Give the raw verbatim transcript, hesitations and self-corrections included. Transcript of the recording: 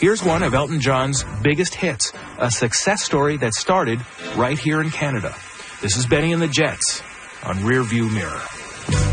Here's one of Elton John's biggest hits, a success story that started right here in Canada. This is Benny and the Jets on Rear View Mirror.